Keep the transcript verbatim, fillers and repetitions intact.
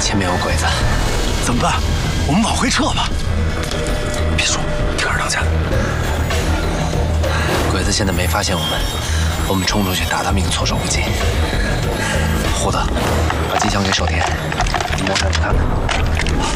前面有鬼子， 怎么办？我们往回撤吧。 别说，听二当家的。鬼子现在没发现我们，我们冲出去打他们一个措手不及。胡子，把机枪给守天。